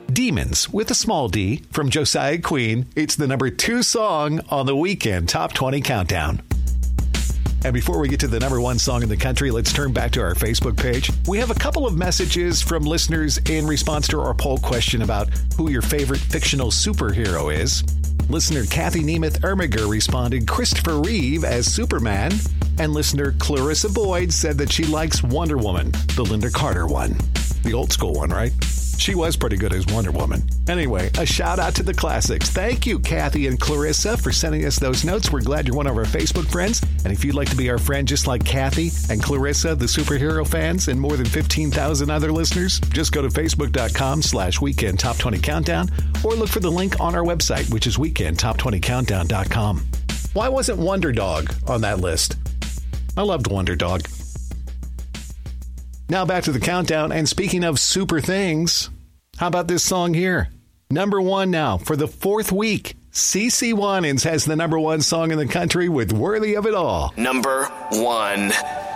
Demons with a small d from Josiah Queen. It's the number 2 song on the Weekend Top 20 Countdown. And before we get to the number 1 song in the country, let's turn back to our Facebook page. We have a couple of messages from listeners in response to our poll question about who your favorite fictional superhero is. Listener Kathy Nemeth Ermiger responded Christopher Reeve as Superman. And listener Clarissa Boyd said that she likes Wonder Woman, the Linda Carter one. The old school one, right? She was pretty good as Wonder Woman. Anyway, a shout out to the classics. Thank you, Kathy and Clarissa, for sending us those notes. We're glad you're one of our Facebook friends. And if you'd like to be our friend just like Kathy and Clarissa, the superhero fans, and more than 15,000 other listeners, just go to facebook.com/Weekend Top 20 Countdown or look for the link on our website, which is weekendtop20countdown.com. Why wasn't Wonder Dog on that list? I loved Wonder Dog. Now back to the countdown, and speaking of super things, how about this song here? Number 1 now for the 4th week. CeCe Winans has the number 1 song in the country with Worthy of It All. Number 1.